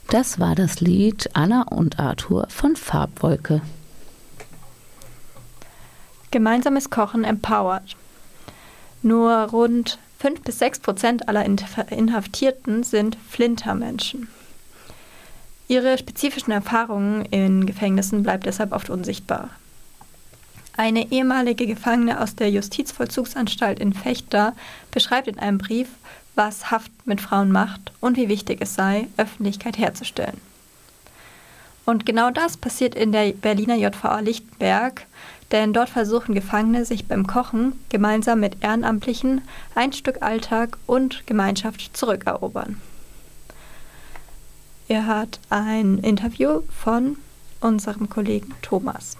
Das war das Lied Anna und Arthur von Farbwolke. Gemeinsames Kochen empowert. Nur rund 5-6% aller Inhaftierten sind Flintermenschen. Ihre spezifischen Erfahrungen in Gefängnissen bleiben deshalb oft unsichtbar. Eine ehemalige Gefangene aus der Justizvollzugsanstalt in Vechta beschreibt in einem Brief, was Haft mit Frauen macht und wie wichtig es sei, Öffentlichkeit herzustellen. Und genau das passiert in der Berliner JVA Lichtenberg, denn dort versuchen Gefangene, sich beim Kochen gemeinsam mit Ehrenamtlichen ein Stück Alltag und Gemeinschaft zurückerobern. Ihr hört ein Interview von unserem Kollegen Thomas.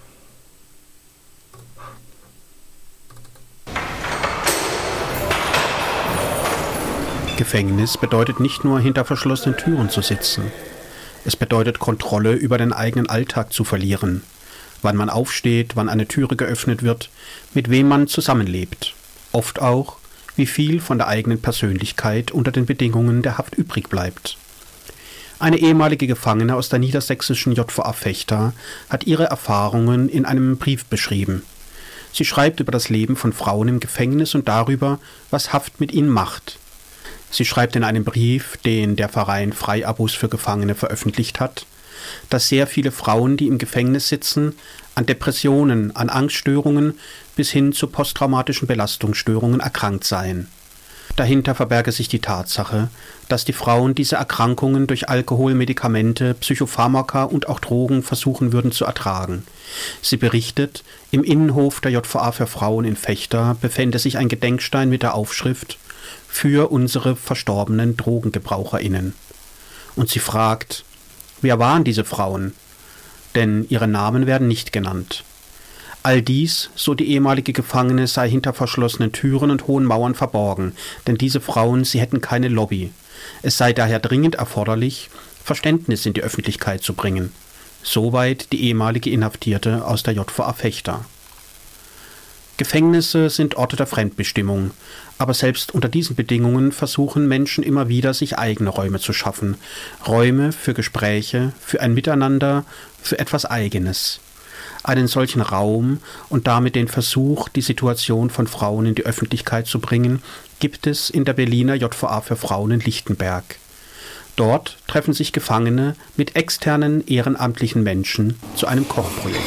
Gefängnis bedeutet nicht nur, hinter verschlossenen Türen zu sitzen. Es bedeutet, Kontrolle über den eigenen Alltag zu verlieren. Wann man aufsteht, wann eine Türe geöffnet wird, mit wem man zusammenlebt. Oft auch, wie viel von der eigenen Persönlichkeit unter den Bedingungen der Haft übrig bleibt. Eine ehemalige Gefangene aus der niedersächsischen JVA Vechta hat ihre Erfahrungen in einem Brief beschrieben. Sie schreibt über das Leben von Frauen im Gefängnis und darüber, was Haft mit ihnen macht. Sie schreibt in einem Brief, den der Verein Freiabos für Gefangene veröffentlicht hat, dass sehr viele Frauen, die im Gefängnis sitzen, an Depressionen, an Angststörungen bis hin zu posttraumatischen Belastungsstörungen erkrankt seien. Dahinter verberge sich die Tatsache, dass die Frauen diese Erkrankungen durch Alkohol, Medikamente, Psychopharmaka und auch Drogen versuchen würden zu ertragen. Sie berichtet, im Innenhof der JVA für Frauen in Vechta befände sich ein Gedenkstein mit der Aufschrift „Für unsere verstorbenen DrogengebraucherInnen“. Und sie fragt, wer waren diese Frauen? Denn ihre Namen werden nicht genannt. All dies, so die ehemalige Gefangene, sei hinter verschlossenen Türen und hohen Mauern verborgen, denn diese Frauen, sie hätten keine Lobby. Es sei daher dringend erforderlich, Verständnis in die Öffentlichkeit zu bringen. Soweit die ehemalige Inhaftierte aus der JVA Vechta. Gefängnisse sind Orte der Fremdbestimmung, aber selbst unter diesen Bedingungen versuchen Menschen immer wieder, sich eigene Räume zu schaffen. Räume für Gespräche, für ein Miteinander, für etwas Eigenes. Einen solchen Raum und damit den Versuch, die Situation von Frauen in die Öffentlichkeit zu bringen, gibt es in der Berliner JVA für Frauen in Lichtenberg. Dort treffen sich Gefangene mit externen ehrenamtlichen Menschen zu einem Kochprojekt.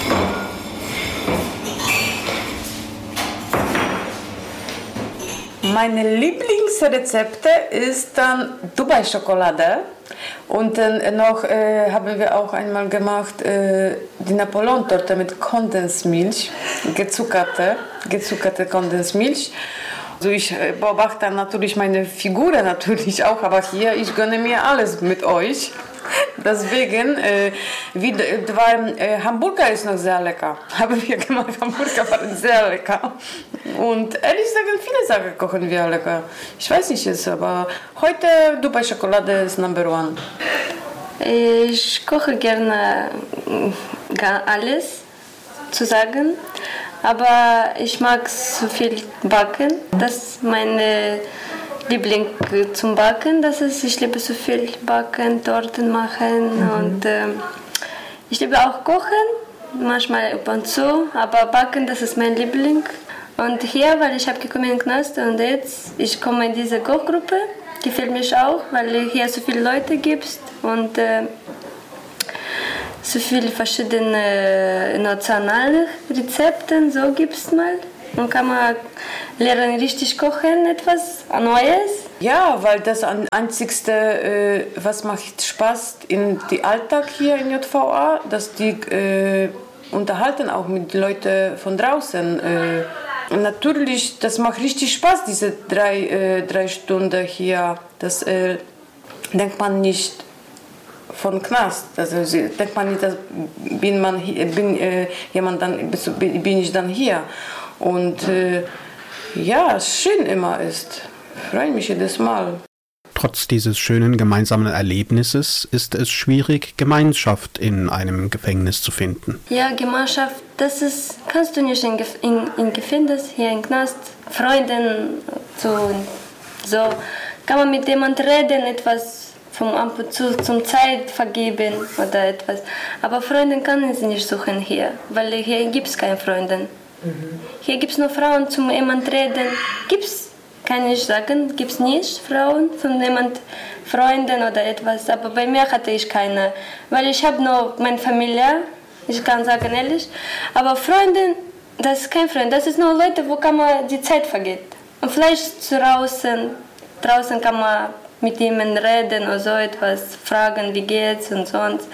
Meine Lieblingsrezepte ist dann Dubai-Schokolade und dann noch haben wir auch einmal gemacht die Napoleon-Torte mit Kondensmilch, gezuckerte Kondensmilch. Also ich beobachte natürlich meine Figur natürlich auch, aber hier, ich gönne mir alles mit euch. Deswegen, Hamburger ist noch sehr lecker. Haben wir gemacht, Hamburger waren sehr lecker. Und ehrlich gesagt, viele Sachen kochen wir lecker. Ich weiß nicht jetzt, aber heute Dubai-Schokolade ist Number One. Ich koche gerne alles, zu sagen. Aber ich mag so viel backen. Das ist meine Liebling zum Backen. Ich liebe so viel backen, Torten machen und ich liebe auch kochen, manchmal ab und zu, aber backen, das ist mein Liebling. Und hier, weil ich habe gekommen in Knast und jetzt ich komme in diese Kochgruppe, gefällt mich auch, weil hier so viele Leute gibt und so viele verschiedene nationale Rezepte, so gibt es mal. Dann kann man lernen, richtig kochen, etwas Neues. Ja, weil das Einzigste, was macht Spaß in den Alltag hier in JVA, dass die unterhalten auch mit Leuten von draußen. Natürlich, das macht richtig Spaß, diese drei Stunden hier. Das denkt man nicht von Knast. Also denkt man nicht, dass bin ich dann hier. Und ja, schön immer ist. Freue mich jedes Mal. Trotz dieses schönen gemeinsamen Erlebnisses ist es schwierig, Gemeinschaft in einem Gefängnis zu finden. Ja, Gemeinschaft, kannst du nicht in Gefängnis, hier im Knast, Freunden, so kann man mit jemandem reden, etwas ab und zu zum Zeit vergeben oder etwas. Aber Freunde können sie nicht suchen hier, weil hier gibt es keine Freunde. Hier gibt es nur Frauen zum jemand reden. Kann ich sagen, gibt es nicht Frauen von jemand Freunden oder etwas. Aber bei mir hatte ich keine, weil ich habe nur meine Familie, ich kann sagen ehrlich. Aber Freunde, das ist kein Freund, das ist nur Leute, wo kann man die Zeit vergeht. Und vielleicht draußen kann man mit ihnen reden oder so etwas, fragen, wie geht's und sonst.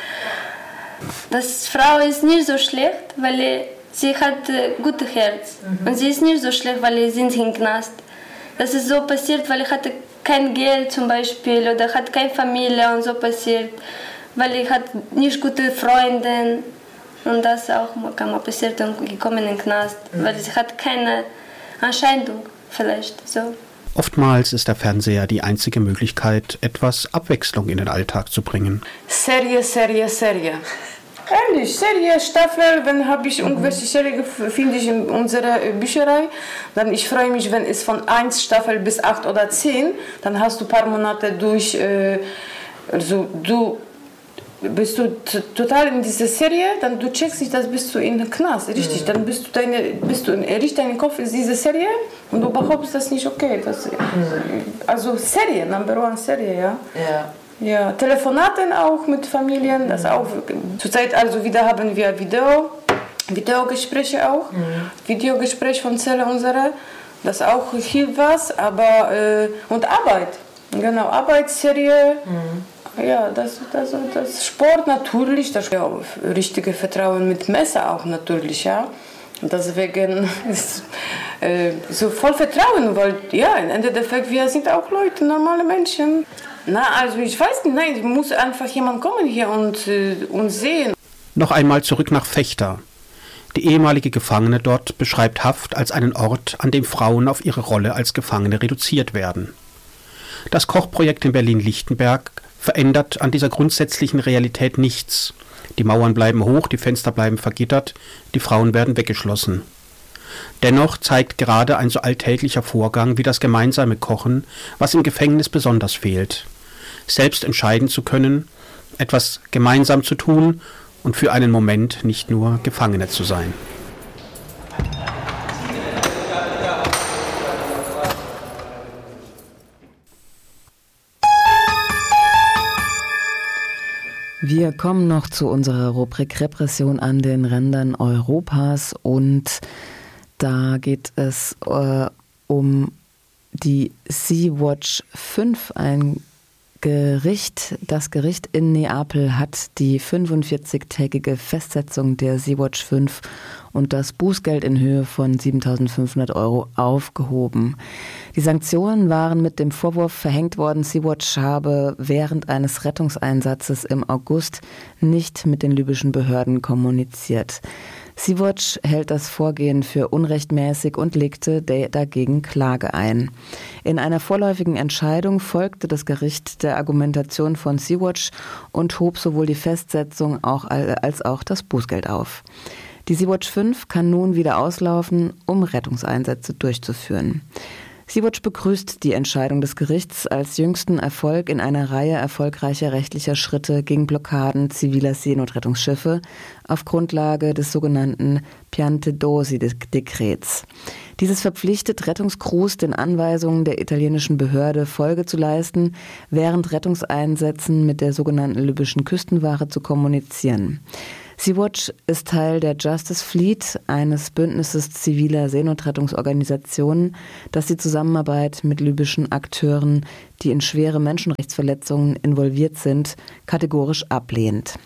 Das Frau ist nicht so schlecht, weil sie hat ein gutes Herz. Und sie ist nicht so schlecht, weil sie sind im Knast. Das ist so passiert, weil ich hatte kein Geld zum Beispiel oder hatte keine Familie und so passiert, weil ich hatte nicht gute Freunde und das auch kann man passiert und gekommen in den Knast, weil sie hat keine Entscheidung vielleicht so. Oftmals ist der Fernseher die einzige Möglichkeit, etwas Abwechslung in den Alltag zu bringen. Serie. Ehrlich, Serie, Staffel, wenn habe ich irgendwelche Serie finde ich in unserer Bücherei, dann ich freue mich, wenn es von 1 Staffel bis 8 oder 10, dann hast du ein paar Monate durch, also du bist du total in dieser Serie, dann du checkst dich, das bist du in den Knast, richtig, dann bist du dein Kopf ist diese Serie und du behauptest das nicht okay, also Serie, Number One Serie, ja. Ja, Telefonaten auch mit Familien, das auch. Zurzeit also wieder haben wir Videogespräche auch. Videogespräch von Zelle unsere, das auch hilft was, aber und Arbeit. Genau, Arbeitsserie. Ja, das Sport natürlich, das richtige Vertrauen mit Messer auch natürlich, ja. Deswegen ist so voll Vertrauen, weil ja, im Endeffekt wir sind auch Leute, normale Menschen. Na, also ich weiß nicht, nein, muss einfach jemand kommen hier und sehen. Noch einmal zurück nach Vechta. Die ehemalige Gefangene dort beschreibt Haft als einen Ort, an dem Frauen auf ihre Rolle als Gefangene reduziert werden. Das Kochprojekt in Berlin-Lichtenberg verändert an dieser grundsätzlichen Realität nichts. Die Mauern bleiben hoch, die Fenster bleiben vergittert, die Frauen werden weggeschlossen. Dennoch zeigt gerade ein so alltäglicher Vorgang wie das gemeinsame Kochen, was im Gefängnis besonders fehlt. Selbst entscheiden zu können, etwas gemeinsam zu tun und für einen Moment nicht nur Gefangene zu sein. Wir kommen noch zu unserer Rubrik Repression an den Rändern Europas und da geht es um die Sea-Watch 5, ein Gericht. Das Gericht in Neapel hat die 45-tägige Festsetzung der Sea-Watch 5 und das Bußgeld in Höhe von 7.500 € aufgehoben. Die Sanktionen waren mit dem Vorwurf verhängt worden, Sea-Watch habe während eines Rettungseinsatzes im August nicht mit den libyschen Behörden kommuniziert. Sea-Watch hält das Vorgehen für unrechtmäßig und legte dagegen Klage ein. In einer vorläufigen Entscheidung folgte das Gericht der Argumentation von Sea-Watch und hob sowohl die Festsetzung als auch das Bußgeld auf. Die Sea-Watch 5 kann nun wieder auslaufen, um Rettungseinsätze durchzuführen. Sea-Watch begrüßt die Entscheidung des Gerichts als jüngsten Erfolg in einer Reihe erfolgreicher rechtlicher Schritte gegen Blockaden ziviler Seenotrettungsschiffe auf Grundlage des sogenannten Piantedosi-Dekrets. Dieses verpflichtet Rettungscrews, den Anweisungen der italienischen Behörde Folge zu leisten, während Rettungseinsätzen mit der sogenannten libyschen Küstenwache zu kommunizieren. Sea-Watch ist Teil der Justice Fleet, eines Bündnisses ziviler Seenotrettungsorganisationen, das die Zusammenarbeit mit libyschen Akteuren, die in schwere Menschenrechtsverletzungen involviert sind, kategorisch ablehnt.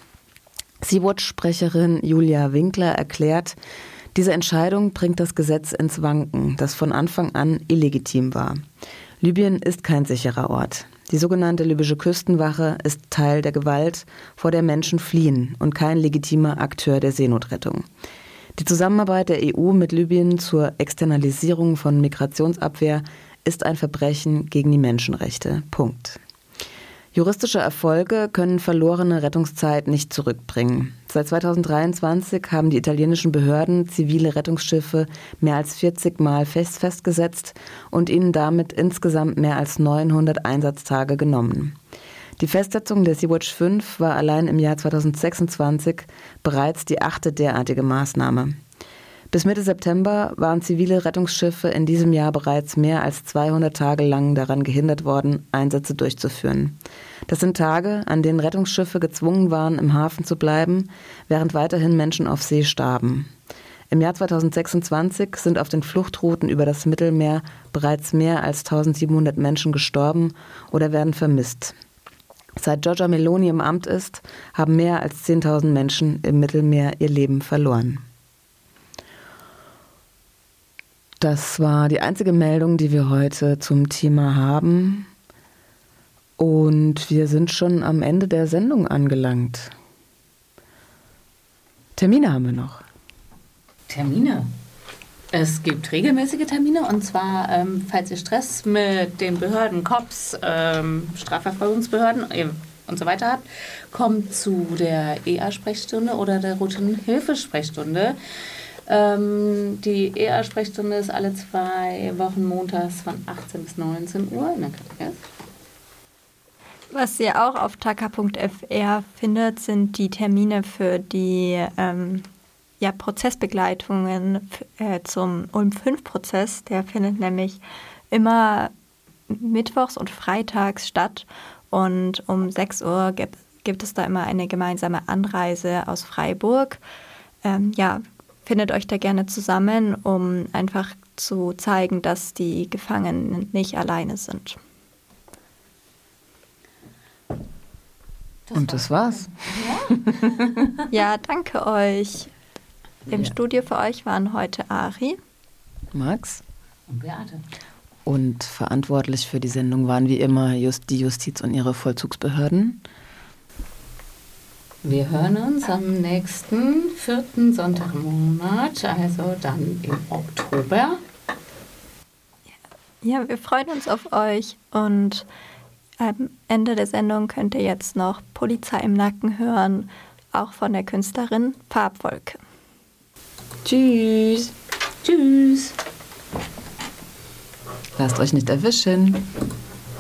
Sea-Watch-Sprecherin Julia Winkler erklärt, diese Entscheidung bringt das Gesetz ins Wanken, das von Anfang an illegitim war. Libyen ist kein sicherer Ort. Die sogenannte libysche Küstenwache ist Teil der Gewalt, vor der Menschen fliehen und kein legitimer Akteur der Seenotrettung. Die Zusammenarbeit der EU mit Libyen zur Externalisierung von Migrationsabwehr ist ein Verbrechen gegen die Menschenrechte. Punkt. Juristische Erfolge können verlorene Rettungszeit nicht zurückbringen. Seit 2023 haben die italienischen Behörden zivile Rettungsschiffe mehr als 40 Mal festgesetzt und ihnen damit insgesamt mehr als 900 Einsatztage genommen. Die Festsetzung der Sea-Watch 5 war allein im Jahr 2026 bereits die 8. derartige Maßnahme. Bis Mitte September waren zivile Rettungsschiffe in diesem Jahr bereits mehr als 200 Tage lang daran gehindert worden, Einsätze durchzuführen. Das sind Tage, an denen Rettungsschiffe gezwungen waren, im Hafen zu bleiben, während weiterhin Menschen auf See starben. Im Jahr 2026 sind auf den Fluchtrouten über das Mittelmeer bereits mehr als 1700 Menschen gestorben oder werden vermisst. Seit Giorgia Meloni im Amt ist, haben mehr als 10.000 Menschen im Mittelmeer ihr Leben verloren. Das war die einzige Meldung, die wir heute zum Thema haben. Und wir sind schon am Ende der Sendung angelangt. Termine haben wir noch. Termine? Es gibt regelmäßige Termine und zwar, falls ihr Stress mit den Behörden, Cops, Strafverfolgungsbehörden und so weiter habt, kommt zu der EA-Sprechstunde oder der Routen-Hilfe-Sprechstunde. Die EA-Sprechstunde ist alle 2 Wochen montags von 18 bis 19 Uhr in der Katechese. Was ihr auch auf taka.fr findet, sind die Termine für die Prozessbegleitungen zum Ulm-5-Prozess. Der findet nämlich immer mittwochs und freitags statt. Und um 6 Uhr gibt es da immer eine gemeinsame Anreise aus Freiburg. Findet euch da gerne zusammen, um einfach zu zeigen, dass die Gefangenen nicht alleine sind. Und das war's. Ja, danke euch. Im Studio für euch waren heute Ari, Max und Beate. Und verantwortlich für die Sendung waren wie immer die Justiz und ihre Vollzugsbehörden. Wir hören uns am nächsten 4. Sonntag im Monat, also dann im Oktober. Ja, wir freuen uns auf euch und am Ende der Sendung könnt ihr jetzt noch Polizei im Nacken hören, auch von der Künstlerin Farbwolke. Tschüss. Tschüss. Lasst euch nicht erwischen.